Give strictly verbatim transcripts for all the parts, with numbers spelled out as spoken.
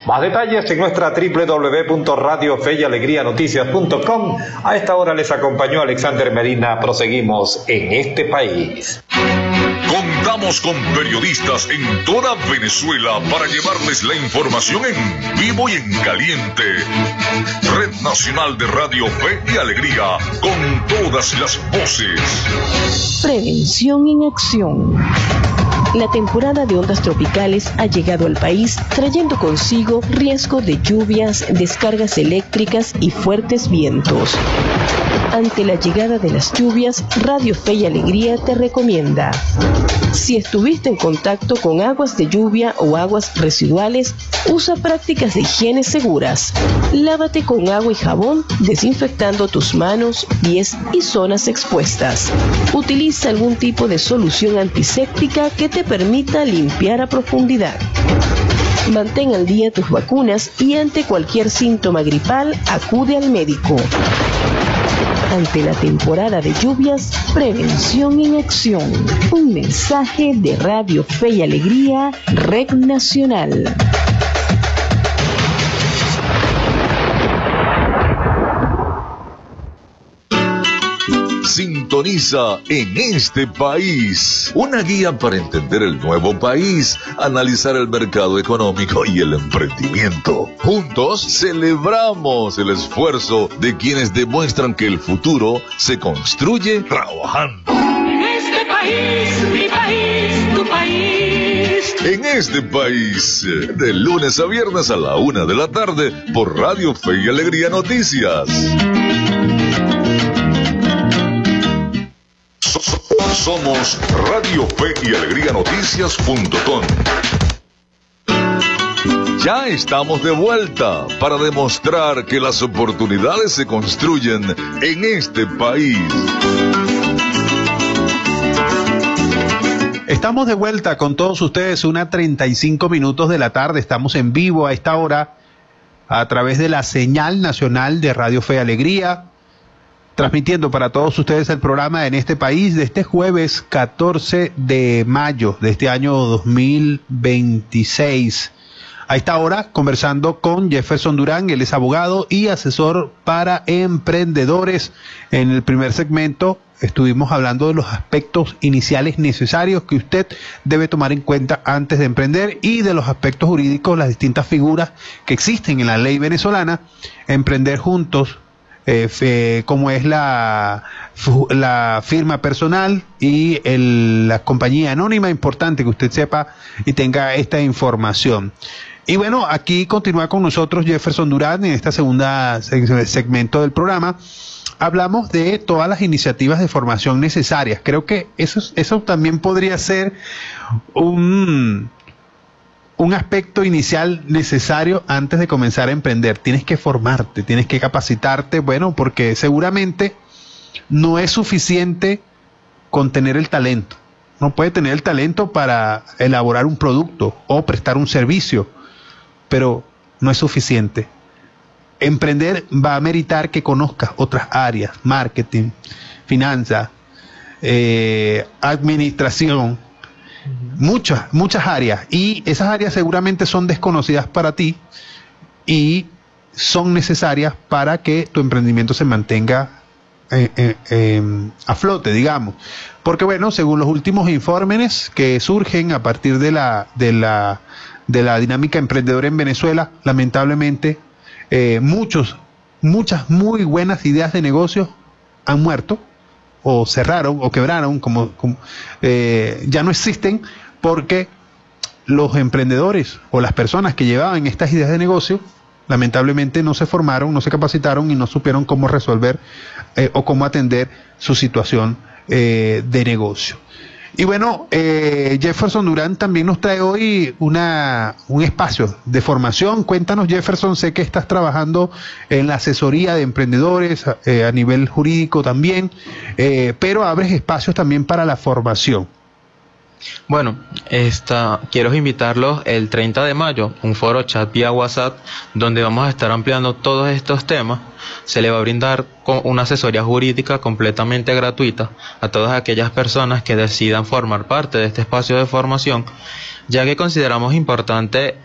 Más detalles en nuestra doble u doble u doble u punto radio fe y alegría noticias punto com. A esta hora les acompañó Alexander Medina. Proseguimos en este país. Contamos con periodistas en toda Venezuela para llevarles la información en vivo y en caliente. Red Nacional de Radio Fe y Alegría, con todas las voces. Prevención en acción. La temporada de ondas tropicales ha llegado al país trayendo consigo riesgo de lluvias, descargas eléctricas y fuertes vientos. Ante la llegada de las lluvias, Radio Fe y Alegría te recomienda: si estuviste en contacto con aguas de lluvia o aguas residuales, usa prácticas de higiene seguras. Lávate con agua y jabón, desinfectando tus manos, pies y zonas expuestas. Utiliza algún tipo de solución antiséptica que te permita limpiar a profundidad. Mantén al día tus vacunas y ante cualquier síntoma gripal, acude al médico. Ante la temporada de lluvias, prevención en acción. Un mensaje de Radio Fe y Alegría, Red Nacional. Sintoniza En Este País, una guía para entender el nuevo país, analizar el mercado económico y el emprendimiento. Juntos celebramos el esfuerzo de quienes demuestran que el futuro se construye trabajando. En este país, mi país, tu país. En Este País, de lunes a viernes a la una de la tarde, por Radio Fe y Alegría Noticias. Somos Radio Fe y Alegría Noticias punto com. Ya estamos de vuelta para demostrar que las oportunidades se construyen en este país. Estamos de vuelta con todos ustedes, una treinta y cinco minutos de la tarde. Estamos en vivo a esta hora a través de la señal nacional de Radio Fe y Alegría, transmitiendo para todos ustedes el programa En Este País de este jueves catorce de mayo de este año dos mil veintiséis. A esta hora conversando con Jefferson Durán, él es abogado y asesor para emprendedores. En el primer segmento estuvimos hablando de los aspectos iniciales necesarios que usted debe tomar en cuenta antes de emprender y de los aspectos jurídicos, las distintas figuras que existen en la ley venezolana. Emprender juntos, Eh, fe, como es la, la firma personal y el, la compañía anónima. Importante que usted sepa y tenga esta información. Y bueno, aquí continúa con nosotros Jefferson Durán en esta segunda segmento del programa. Hablamos de todas las iniciativas de formación necesarias. Creo que eso, eso también podría ser un... un aspecto inicial necesario antes de comenzar a emprender. Tienes que formarte, tienes que capacitarte, bueno, porque seguramente no es suficiente con tener el talento. No puede tener el talento para elaborar un producto o prestar un servicio, pero no es suficiente. Emprender va a meritar que conozcas otras áreas: marketing, finanzas, eh, administración, muchas, muchas áreas, y esas áreas seguramente son desconocidas para ti y son necesarias para que tu emprendimiento se mantenga eh, eh, eh, a flote, digamos. Porque bueno, según los últimos informes que surgen a partir de la, de la, de la dinámica emprendedora en Venezuela, lamentablemente eh, muchos, muchas muy buenas ideas de negocios han muerto, o cerraron, o quebraron, como, como eh, ya no existen, porque los emprendedores o las personas que llevaban estas ideas de negocio, lamentablemente no se formaron, no se capacitaron y no supieron cómo resolver eh, o cómo atender su situación eh, de negocio. Y bueno, eh, Jefferson Durán también nos trae hoy una, un espacio de formación. Cuéntanos, Jefferson, sé que estás trabajando en la asesoría de emprendedores eh, a nivel jurídico también, eh, pero abres espacios también para la formación. Bueno, esta, quiero invitarlos el treinta de mayo, un foro chat vía WhatsApp, donde vamos a estar ampliando todos estos temas. Se le va a brindar una asesoría jurídica completamente gratuita a todas aquellas personas que decidan formar parte de este espacio de formación, ya que consideramos importante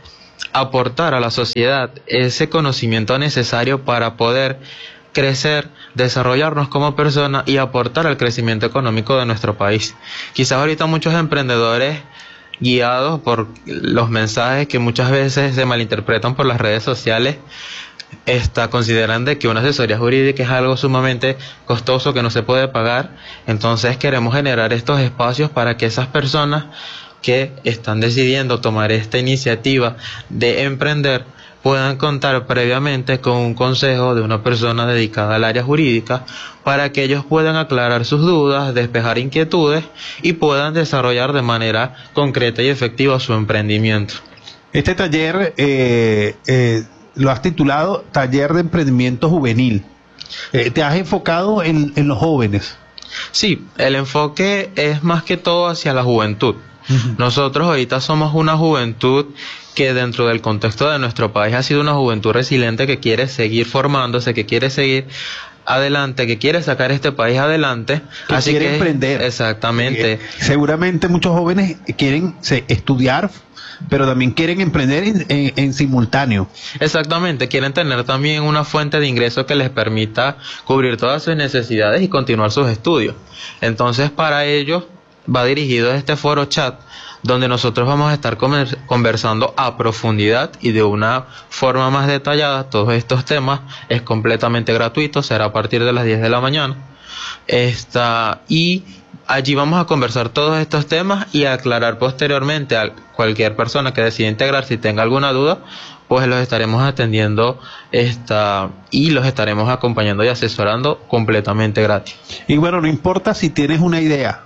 aportar a la sociedad ese conocimiento necesario para poder crecer, desarrollarnos como personas y aportar al crecimiento económico de nuestro país. Quizás ahorita muchos emprendedores, guiados por los mensajes que muchas veces se malinterpretan por las redes sociales, Esta, consideran de que una asesoría jurídica es algo sumamente costoso que no se puede pagar. Entonces queremos generar estos espacios para que esas personas que están decidiendo tomar esta iniciativa de emprender puedan contar previamente con un consejo de una persona dedicada al área jurídica para que ellos puedan aclarar sus dudas, despejar inquietudes y puedan desarrollar de manera concreta y efectiva su emprendimiento. Este taller eh, eh, lo has titulado Taller de Emprendimiento Juvenil. Eh, ¿Te has enfocado en, en los jóvenes? Sí, el enfoque es más que todo hacia la juventud. Uh-huh. Nosotros ahorita somos una juventud que dentro del contexto de nuestro país ha sido una juventud resiliente que quiere seguir formándose, que quiere seguir adelante, que quiere sacar este país adelante, que así quiere que emprender. Exactamente. Eh, seguramente muchos jóvenes quieren se, estudiar, pero también quieren emprender en, en, en simultáneo. Exactamente, quieren tener también una fuente de ingreso que les permita cubrir todas sus necesidades y continuar sus estudios. Entonces, para ellos va dirigido este foro chat, donde nosotros vamos a estar conversando a profundidad y de una forma más detallada todos estos temas. Es completamente gratuito, será a partir de las diez de la mañana. Esta, y allí vamos a conversar todos estos temas y a aclarar posteriormente a cualquier persona que decida integrarse y tenga alguna duda, pues los estaremos atendiendo esta, y los estaremos acompañando y asesorando completamente gratis. Y bueno, no importa si tienes una idea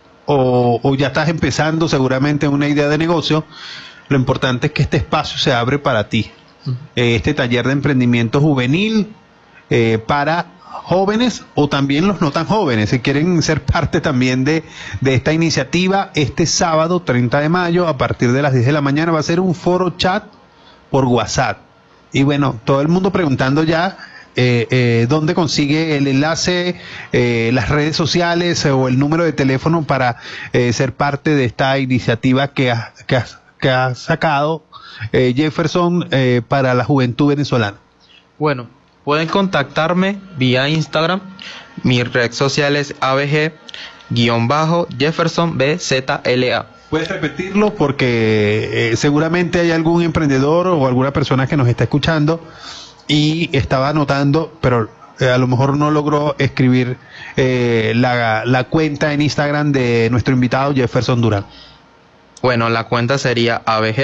o, o ya estás empezando seguramente una idea de negocio, lo importante es que este espacio se abre para ti. Uh-huh. Eh, este taller de emprendimiento juvenil eh, para jóvenes o también los no tan jóvenes, si quieren ser parte también de, de esta iniciativa. Este sábado treinta de mayo a partir de las diez de la mañana va a ser un foro chat por WhatsApp. Y bueno, todo el mundo preguntando ya eh, eh, dónde consigue el enlace, eh, las redes sociales eh, o el número de teléfono para eh, ser parte de esta iniciativa que ha, que ha, que ha sacado eh, Jefferson eh, para la juventud venezolana. Bueno, pueden contactarme vía Instagram. Mi red social es A B G-Jefferson B Z L A. ¿Puedes repetirlo? Porque eh, seguramente hay algún emprendedor o alguna persona que nos está escuchando y estaba anotando, pero eh, a lo mejor no logró escribir eh, la, la cuenta en Instagram de nuestro invitado Jefferson Durán. Bueno, la cuenta sería A B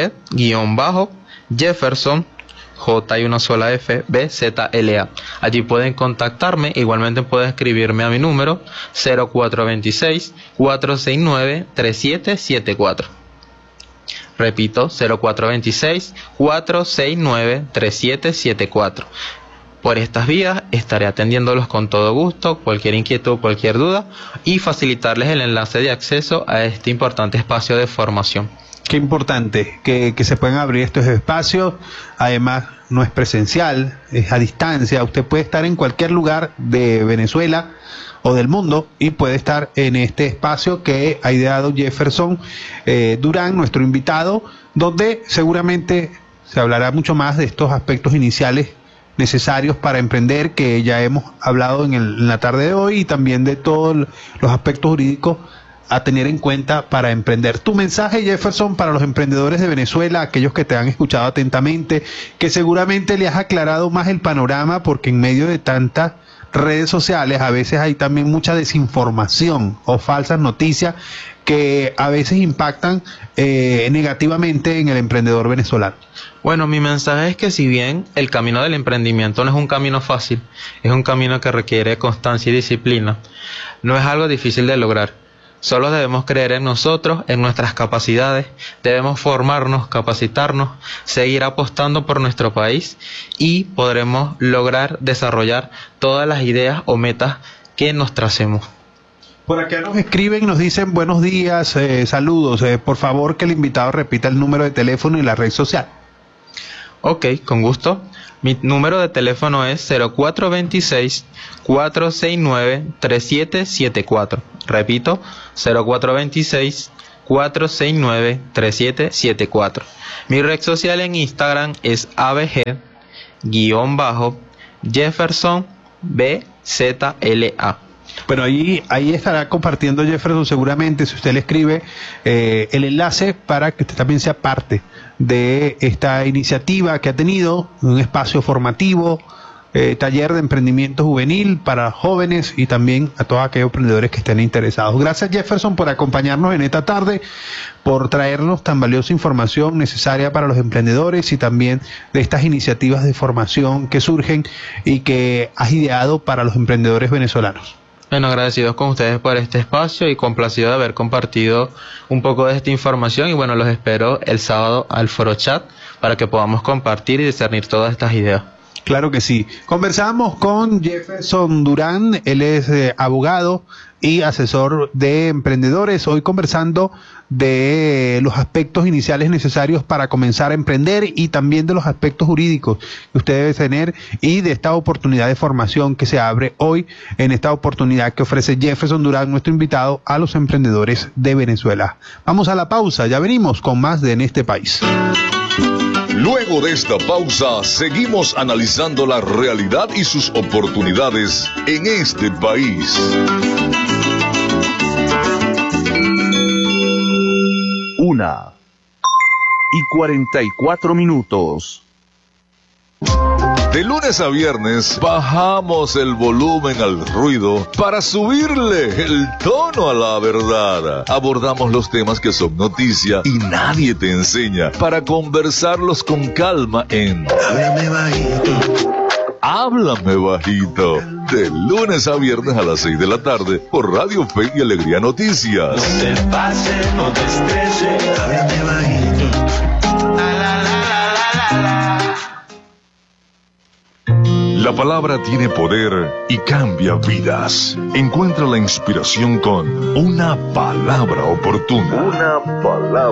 G-Jefferson J y una sola F, B, Z, L, A. Allí pueden contactarme, igualmente pueden escribirme a mi número cero cuatro dos seis, cuatro seis nueve, tres siete siete cuatro. Repito, cero cuatro dos seis, cuatro seis nueve, tres siete siete cuatro. Por estas vías estaré atendiéndolos con todo gusto, cualquier inquietud, cualquier duda, y facilitarles el enlace de acceso a este importante espacio de formación. Qué importante que, que se puedan abrir estos espacios. Además, no es presencial, es a distancia. Usted puede estar en cualquier lugar de Venezuela o del mundo y puede estar en este espacio que ha ideado Jefferson eh, Durán, nuestro invitado, donde seguramente se hablará mucho más de estos aspectos iniciales necesarios para emprender, que ya hemos hablado en, el, en la tarde de hoy, y también de todos los aspectos jurídicos a tener en cuenta para emprender. Tu mensaje, Jefferson, para los emprendedores de Venezuela, aquellos que te han escuchado atentamente, que seguramente le has aclarado más el panorama, porque en medio de tantas redes sociales a veces hay también mucha desinformación o falsas noticias que a veces impactan eh, negativamente en el emprendedor venezolano. Bueno, mi mensaje es que si bien el camino del emprendimiento no es un camino fácil, es un camino que requiere constancia y disciplina, no es algo difícil de lograr. Solo debemos creer en nosotros, en nuestras capacidades, debemos formarnos, capacitarnos, seguir apostando por nuestro país y podremos lograr desarrollar todas las ideas o metas que nos tracemos. Por acá nos escriben, nos dicen buenos días, eh, saludos, eh, por favor que el invitado repita el número de teléfono y la red social. Ok, con gusto. Mi número de teléfono es cero cuatro dos seis, cuatro seis nueve, tres siete siete cuatro. Repito, cero cuatro dos seis, cuatro seis nueve, tres siete siete cuatro. Mi red social en Instagram es abg-jefferson B Z L A. Bueno, ahí, ahí estará compartiendo Jefferson seguramente, si usted le escribe eh, el enlace para que usted también sea parte de esta iniciativa que ha tenido, un espacio formativo, eh, taller de emprendimiento juvenil para jóvenes y también a todos aquellos emprendedores que estén interesados. Gracias, Jefferson, por acompañarnos en esta tarde, por traernos tan valiosa información necesaria para los emprendedores y también de estas iniciativas de formación que surgen y que has ideado para los emprendedores venezolanos. Bueno, agradecidos con ustedes por este espacio y complacido de haber compartido un poco de esta información, y bueno, los espero el sábado al Foro Chat para que podamos compartir y discernir todas estas ideas. Claro que sí. Conversamos con Jefferson Durán, él es eh, abogado y asesor de emprendedores, hoy conversando de los aspectos iniciales necesarios para comenzar a emprender y también de los aspectos jurídicos que usted debe tener y de esta oportunidad de formación que se abre hoy en esta oportunidad que ofrece Jefferson Durán, nuestro invitado, a los emprendedores de Venezuela. Vamos a la pausa, ya venimos con más de En este país. Luego de esta pausa, seguimos analizando la realidad y sus oportunidades en este país. Una y cuarenta y cuatro minutos. De lunes a viernes bajamos el volumen al ruido para subirle el tono a la verdad. Abordamos los temas que son noticia y nadie te enseña para conversarlos con calma en Háblame Bajito. Háblame Bajito. De lunes a viernes a las seis de la tarde por Radio Fe y Alegría Noticias. No te pases, no te estreses. Háblame bajito. La, la, la, la, la, la. La palabra tiene poder y cambia vidas. Encuentra la inspiración con una palabra oportuna. Una palabra